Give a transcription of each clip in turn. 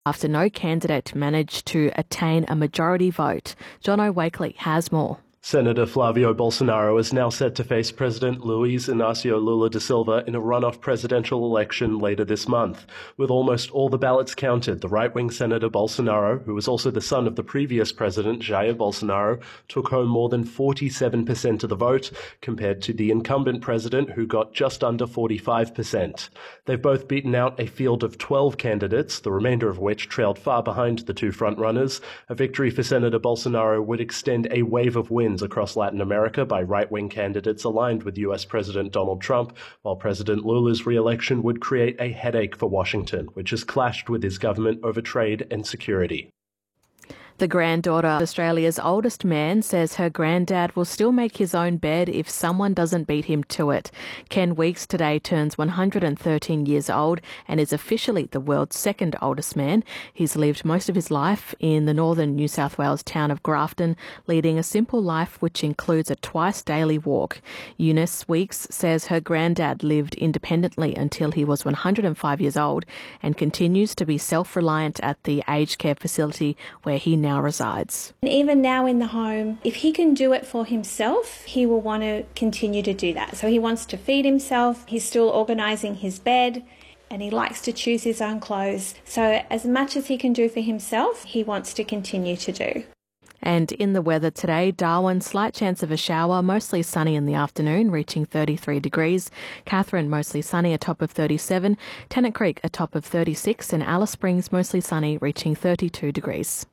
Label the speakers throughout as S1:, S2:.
S1: after no candidate managed to attain a majority vote. Jono Wakely has more.
S2: Senator Flavio Bolsonaro is now set to face President Luiz Inácio Lula da Silva in a runoff presidential election later this month. With almost all the ballots counted, the right-wing Senator Bolsonaro, who was also the son of the previous president, Jair Bolsonaro, took home more than 47% of the vote, compared to the incumbent president, who got just under 45%. They've both beaten out a field of 12 candidates, the remainder of which trailed far behind the two frontrunners. A victory for Senator Bolsonaro would extend a wave of wins across Latin America by right-wing candidates aligned with US President Donald Trump, while President Lula's re-election would create a headache for Washington, which has clashed with his government over trade and security.
S1: The granddaughter of Australia's oldest man says her granddad will still make his own bed if someone doesn't beat him to it. Ken Weeks today turns 113 years old and is officially the world's second oldest man. He's lived most of his life in the northern New South Wales town of Grafton, leading a simple life which includes a twice daily walk. Eunice Weeks says her granddad lived independently until he was 105 years old and continues to be self-reliant at the aged care facility where he now resides.
S3: And even now in the home, if he can do it for himself, he will want to continue to do that. So he wants to feed himself, he's still organising his bed, and he likes to choose his own clothes. So as much as he can do for himself, he wants to continue to do.
S1: And in the weather today, Darwin, slight chance of a shower, mostly sunny in the afternoon, reaching 33 degrees. Katherine, mostly sunny, a top of 37. Tennant Creek, a top of 36. And Alice Springs, mostly sunny, reaching 32 degrees.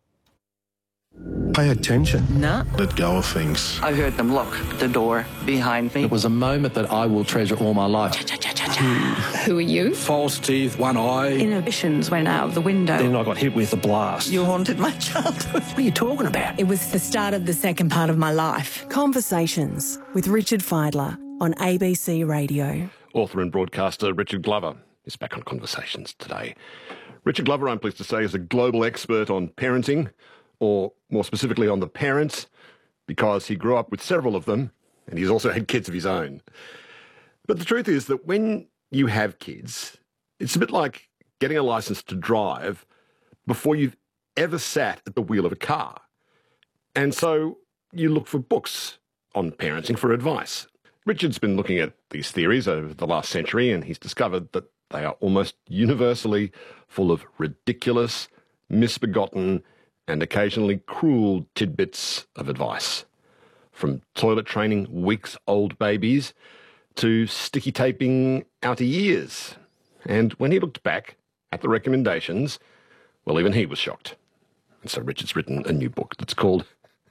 S4: Pay attention.
S5: No.
S4: Let go of things.
S5: I heard them lock the door behind me.
S6: It was a moment that I will treasure all my life.
S5: Who are you?
S4: False teeth, one eye.
S5: Inhibitions went out of the window.
S4: Then I got hit with a blast.
S5: You haunted my childhood. What are you talking about?
S7: It was the start of the second part of my life. Conversations with Richard Fidler on ABC Radio.
S8: Author and broadcaster Richard Glover is back on Conversations today. Richard Glover, I'm pleased to say, is a global expert on parenting, or more specifically on the parents, because he grew up with several of them and he's also had kids of his own. But the truth is that when you have kids, it's a bit like getting a license to drive before you've ever sat at the wheel of a car. And so you look for books on parenting for advice. Richard's been looking at these theories over the last century, and he's discovered that they are almost universally full of ridiculous, misbegotten, and occasionally cruel tidbits of advice. From toilet training weeks-old babies to sticky taping outer ears. And when he looked back at the recommendations, well, even he was shocked. And so Richard's written a new book that's called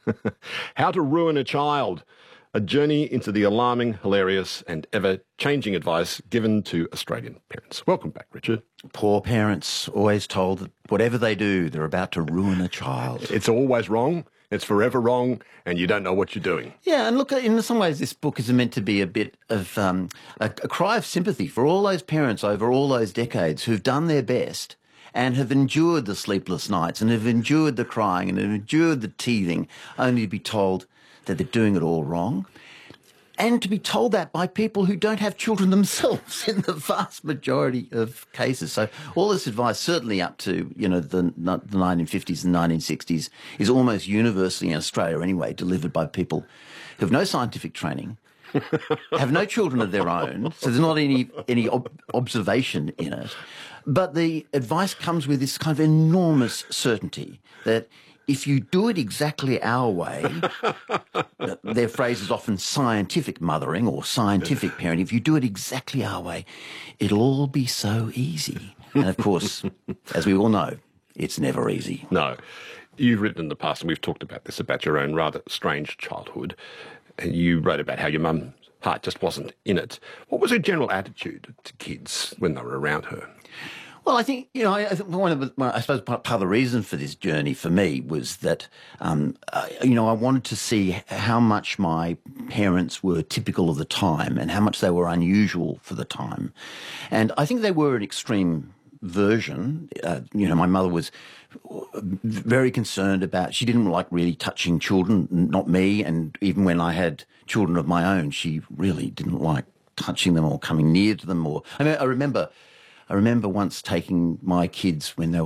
S8: How to Ruin a Child, a journey into the alarming, hilarious and ever-changing advice given to Australian parents. Welcome back, Richard.
S9: Poor parents always told that whatever they do, they're about to ruin a child.
S8: It's always wrong, it's forever wrong, and you don't know what you're doing.
S9: Yeah, and look, in some ways this book is meant to be a bit of a cry of sympathy for all those parents over all those decades who've done their best and have endured the sleepless nights and have endured the crying and have endured the teething, only to be told that they're doing it all wrong, and to be told that by people who don't have children themselves in the vast majority of cases. So all this advice, certainly up to, the 1950s and 1960s, is almost universally in Australia anyway, delivered by people who have no scientific training, have no children of their own, so there's not any observation in it. But the advice comes with this kind of enormous certainty that if you do it exactly our way, their phrase is often scientific mothering or scientific parenting. If you do it exactly our way, it'll all be so easy. And of course, as we all know, it's never easy.
S8: No. You've written in the past, and we've talked about this, about your own rather strange childhood. And you wrote about how your mum's heart just wasn't in it. What was her general attitude to kids when they were around her?
S9: Well, I think, I suppose part of the reason for this journey for me was that, I wanted to see how much my parents were typical of the time and how much they were unusual for the time. And I think they were an extreme version. My mother was very concerned about, she didn't like really touching children, not me. And even when I had children of my own, she really didn't like touching them or coming near to them. I remember once taking my kids when they were